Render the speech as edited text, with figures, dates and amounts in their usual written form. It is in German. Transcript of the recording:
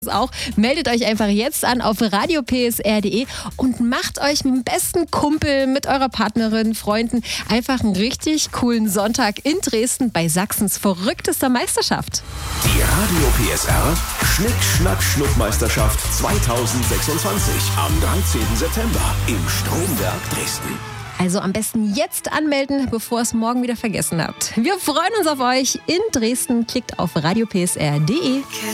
Auch meldet euch einfach jetzt an auf radiopsr.de und macht euch mit dem besten Kumpel, mit eurer Partnerin, Freunden einfach einen richtig coolen Sonntag in Dresden bei Sachsens verrücktester Meisterschaft. Die Radio PSR Schnick-Schnack-Schnuck-Meisterschaft 2026 am 13. September im Stromberg Dresden. Also am besten jetzt anmelden, bevor ihr es morgen wieder vergessen habt. Wir freuen uns auf euch in Dresden. Klickt auf radiopsr.de.